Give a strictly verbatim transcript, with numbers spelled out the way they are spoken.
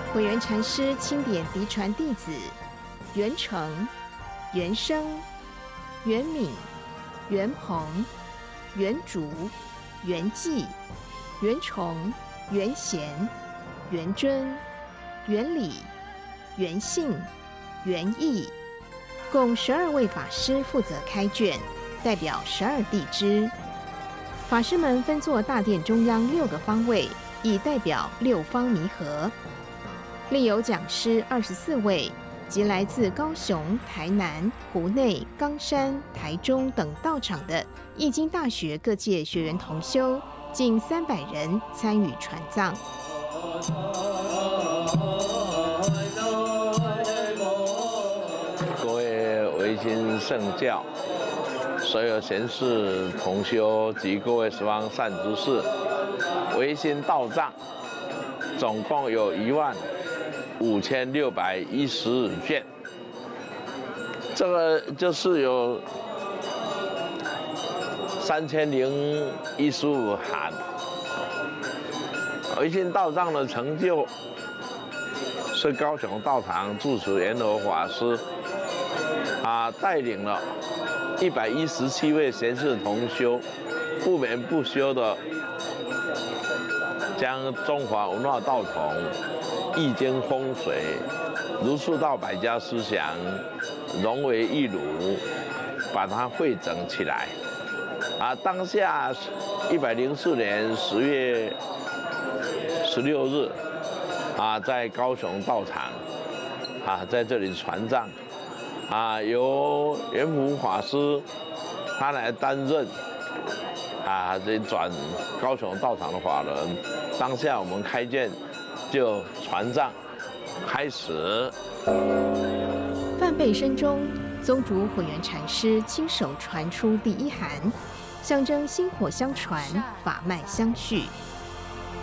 慧远禅师钦点嫡传弟子袁成、袁生、袁敏、袁鹏、袁竹、袁济、袁崇、袁贤、袁真、袁礼、袁信、袁义，共十二位法师负责开卷，代表十二地支。法师们分坐大殿中央六个方位，以代表六方弥合。另有讲师二十四位，及来自高雄、台南、湖内、冈山、台中等道场的易经大学各界学员同修，近三百人参与传藏。 各位维新圣教，所有贤士同修及各位十方善知识，维新道藏总共有一万五千六百一十卷，这个就是有三千零一十五函。维新道藏的成就，是高雄道场住持圆和法师啊带领了一百一十七位贤士同修，不眠不休的将中华文化道统、易经风水、儒释道百家思想融为一炉，把它汇整起来。啊，当下一百零四年十月十六日，啊，在高雄道场，啊，在这里传藏，啊，由圆福法师他来担任，啊，这转高雄道场的法人。当下我们开卷就传藏开始。 梵呗声中，宗主慧远禅师亲手传出第一函，象征薪火相传，法脉相续。